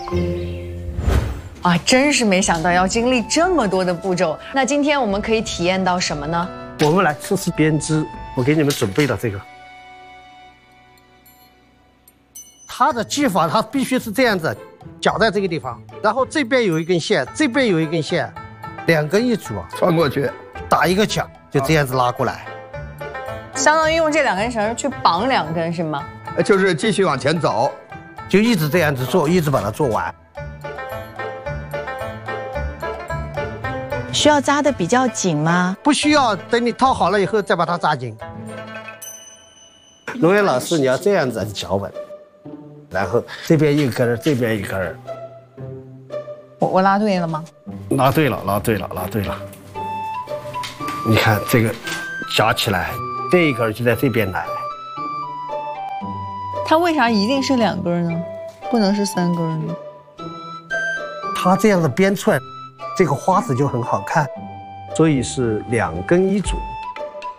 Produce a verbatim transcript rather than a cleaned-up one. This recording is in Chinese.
啊，真是没想到要经历这么多的步骤。那今天我们可以体验到什么呢？ 我们来测试编织，我给你们准备了这个。它的系法，它必须是这样子，绞在这个地方，然后这边有一根线，这边有一根线，两根一组啊， 穿过去， 打一个角，就这样子拉过来。 相当于用这两根绳去绑两根是吗？ 就是继续往前走， 就一直这样子做，一直把它做完。 需要扎得比较紧吗？ 不需要，等你套好了以后再把它扎紧。罗源老师，你要这样子脚稳，然后这边一根，这边一根。 我我拉对了吗？ 拉对了，拉对了，拉对了。你看这个夹起来，这一根就在这边来。 它为啥一定是两根呢？不能是三根呢？ 它这样子编出来，这个花子就很好看，所以是两根一组。